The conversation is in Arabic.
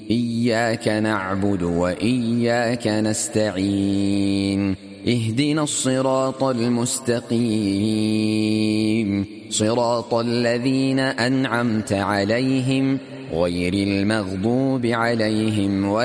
إياك نعبد وإياك نستعين اهدنا الصراط المستقيم صراط الذين أنعمت عليهم غير المغضوب عليهم